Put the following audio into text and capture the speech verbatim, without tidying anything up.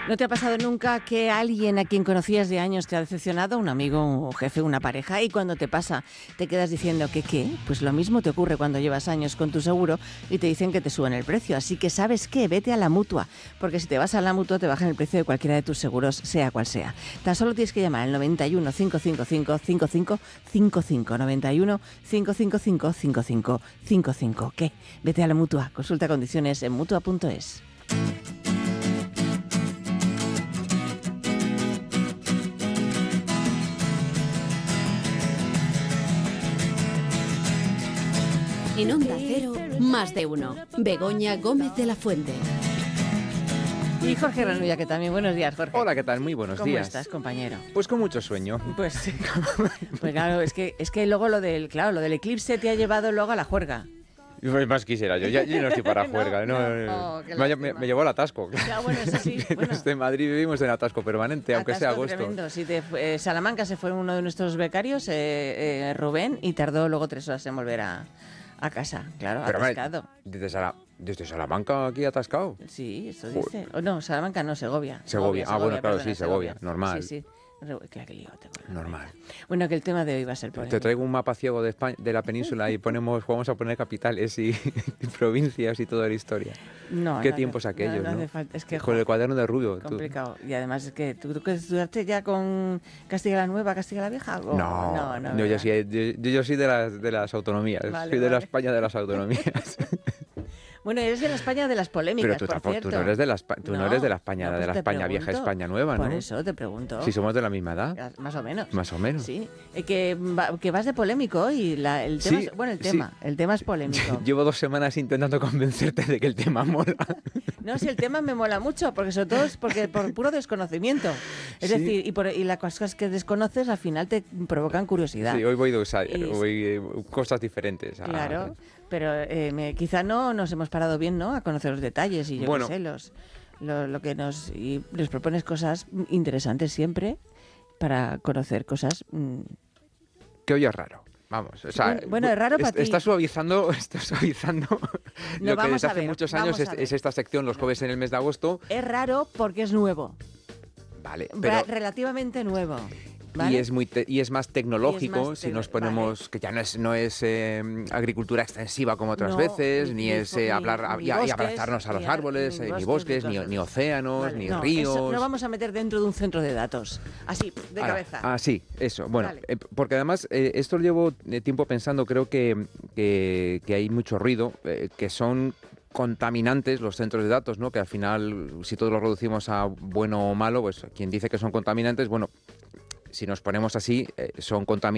¿No te ha pasado nunca que alguien a quien conocías de años te ha decepcionado, un amigo, un jefe, una pareja, y cuando te pasa te quedas diciendo que qué? Pues lo mismo te ocurre cuando llevas años con tu seguro y te dicen que te suben el precio. Así que, ¿sabes qué? Vete a la Mutua, porque si te vas a la Mutua te bajan el precio de cualquiera de tus seguros, sea cual sea. Tan solo tienes que llamar al noventa y uno, cinco cinco cinco, cinco cinco cinco cinco, noventa y uno, cinco cinco cinco, cinco cinco cinco cinco. ¿Qué? Vete a la Mutua. Consulta condiciones en mutua punto es. En Onda Cero, más de uno. Begoña Gómez de la Fuente. Y Jorge Renulla, que también. Buenos días, Jorge. Hola, ¿qué tal? Muy buenos ¿Cómo días. ¿Cómo estás, compañero? Pues con mucho sueño. Pues, pues claro, es que, es que luego lo del, claro, lo del eclipse te ha llevado luego a la juerga. Más quisiera yo, ya, yo no estoy para juerga. no, no, no. Oh, me, me, me llevó al atasco. Ya, bueno, eso sí. Bueno. Desde Madrid vivimos en atasco permanente, aunque Atasco sea agosto. Tremendo. Sí, te, eh, Salamanca se fue uno de nuestros becarios, eh, eh, Rubén, y tardó luego tres horas en volver a, a casa. Claro, Pero, atascado. Desde, Sala, ¿Desde Salamanca aquí atascado? Sí, eso dice. O no, Salamanca no, Segovia. Segovia. Ah, Segovia, bueno, claro, perdona, sí, Segovia. Segovia. Normal. Sí, sí. Qué, qué lío tengo. Normal. Bueno, que el tema de hoy va a ser polémico. Te traigo un mapa ciego de España, de la península y ponemos, vamos a poner capitales y, y provincias y toda la historia. No, Qué no tiempos hace, aquellos, no, no ¿no? hace falta. Es que, con el cuaderno de Rubio. Complicado. Tú. Y además es que tú, tú que estudiaste ya con Castilla la Nueva, Castilla la Vieja. ¿O? No, no, no yo, yo, sí, yo, yo soy de las, de las autonomías. Vale, soy de vale. la España de las autonomías. Bueno, eres de la España de las polémicas, Pero tú, por tampoco, cierto. tú no eres de la, tú no, no eres de la España, no, pues de la España pregunto, vieja, España nueva, ¿no? Por eso te pregunto. Si somos de la misma edad. Más o menos. Más o menos. Sí. Eh, que, va, que vas de polémico hoy. La, el tema Sí, es, bueno, el tema. sí. El tema es polémico. Llevo dos semanas intentando convencerte de que el tema mola. No, si el tema me mola mucho, porque sobre todo es porque por puro desconocimiento. Es Sí. decir, y, por, y las cosas que desconoces al final te provocan curiosidad. Sí, hoy voy de usar, Y- voy eh, cosas diferentes. Ah, Claro, pero eh, me- quizá no nos hemos parado bien, ¿no? A conocer los detalles y yo Bueno. qué sé, los, lo, lo que nos... Y les propones cosas interesantes siempre para conocer cosas... mm, que hoy es raro. Vamos, o sea, Bueno, bueno, es raro para est- ti. Está suavizando, está suavizando No, lo que vamos desde a hace ver, muchos vamos años a es, ver. es esta sección los jueves en el mes de agosto. Es raro porque es nuevo, Vale, ra- pero relativamente nuevo. ¿vale? y es muy te- y es más tecnológico Y es más si nos tecno- ponemos vale. que ya no es no es eh, agricultura extensiva como otras No, veces, ni- ni, ni es fo- eh, ni- hablar ni y, y bosques, abrazarnos a los ni ar- árboles, ni eh, ni bosques, bosques, ni ni, cosas. ni océanos, Vale, ni no, ríos. eso no vamos a meter dentro de un centro de datos, así, de Ahora, cabeza. Ah, sí, eso. Bueno, Vale. eh, porque además eh, esto lo llevo eh, tiempo pensando, creo que, que, que hay mucho ruido, eh, que son contaminantes los centros de datos, ¿no? Que al final, si todos lo reducimos a bueno o malo, pues quien dice que son contaminantes, bueno, si nos ponemos así, eh, son contaminantes.